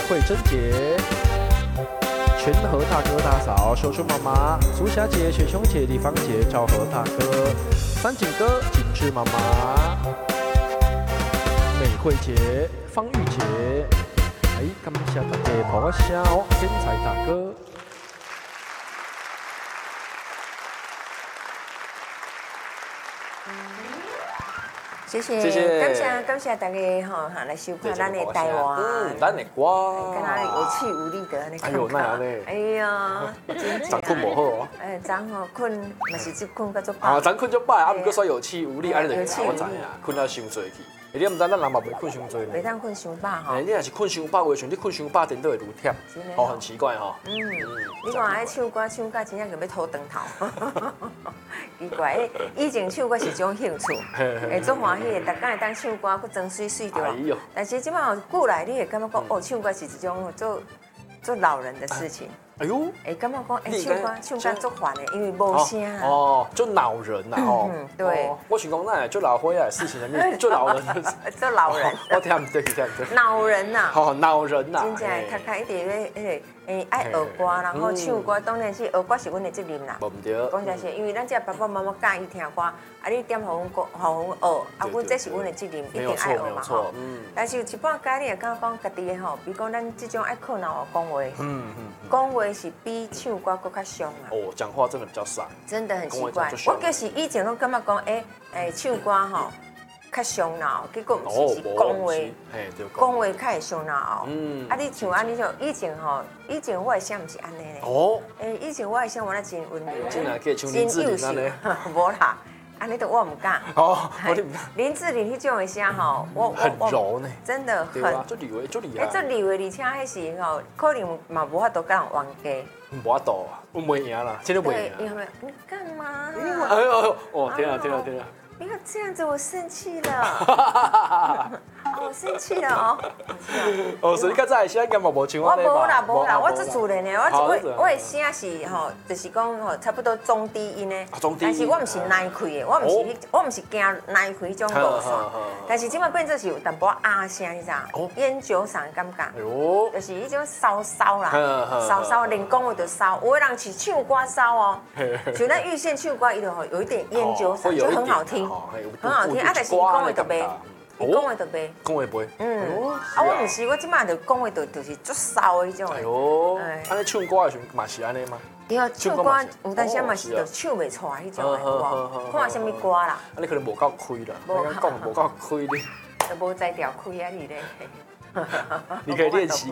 慧珍姐、全和大哥大嫂、秀秀妈妈、朱霞姐、雪雄姐、丽芳姐、赵和大哥、三井哥、景致妈妈、美慧姐、方玉姐，感谢大家捧我声哦，天才大哥。 谢谢，感谢大家吼来收看咱的台湾， 咱的歌， 敢若有气无力的安尼。 哎呦，那样呢？ 哎呀，真昨困无好哦。 昨吼困，嘛是困较足饱。 啊，昨困足饱，不过说有气无力，安尼就我知影，困到伤济去。你毋知咱人嘛袂困伤济呢？ 袂当困伤饱吼。 你若是困伤饱，话像你困伤饱，颠倒会愈忝，哦，很奇怪吼。 你看迄唱歌唱到真正个要吐肠头，奇怪，以前唱歌是种兴趣，会足欢喜的，逐工会当唱歌，佫装水水对。但是即摆久来，你会感觉讲，哦，唱歌是一种做老人的事情。哎呦，感觉讲，唱歌足烦的，因为无声。 哦，就恼人呐吼。 对。 我想讲，那就老伙仔事情里面，就老人。 做老人。 我听唔对，听唔对。 恼人呐。 好，恼人呐。 真正头壳一直咧，爱学歌，然后唱歌，当然是学歌是阮的责任啦。 无唔对。 讲真是，因为咱这爸爸妈妈教伊听歌，啊，你点互阮学，啊，阮这是阮的责任，一定爱学嘛吼。但是有一半家你会感觉讲家己的吼，比如讲咱这种爱靠脑讲话，讲话是比唱歌更较凶啊。 哦，讲话真的比较少。 真的很奇怪，我就是以前拢感觉讲，唱歌吼较伤脑，结果毋是讲话，讲话较会伤脑。啊，你像安尼就以前我的声毋是安尼咧。哦。以前我的声原来真温柔，真幼秀，无啦。安尼都我唔敢。哦，林志玲迄种的声吼，我很柔呢， 真的很。 做厉害，做厉害。 做厉害，而且迄时吼，可能嘛无法度甲人冤家。 无法度啊，我袂赢啦，真的袂赢。 你干嘛？ 哎呦，哦，天啊！ 不要这样子，我生气了。我生气了哦。 哦，所以较早的声根本无像我咧吧？无啦，我做自然的，我的声是吼，就是讲吼，差不多中低音的。但是我唔是奶开的，我唔是惊奶开种路线。但是即摆变做是有淡薄哑声，你知影？烟酒嗓感觉。就是迄种骚骚啦，骚连讲话都骚，有的人是唱歌骚哦。像咱玉县唱歌，伊就有一点烟酒嗓，就很好听。很好听啊！但是伊讲话就袂，伊讲话就袂， 讲话袂。 我唔是，我即摆就讲话就是足骚的迄种。哎呦，安尼唱歌的时候嘛是安尼吗？ 对啊，唱歌有当时嘛是就唱袂出来迄种的，有无？看什么歌啦？ 啊，你可能无够开啦，讲无够开咧。 都无才调开啊你咧。 你可以练习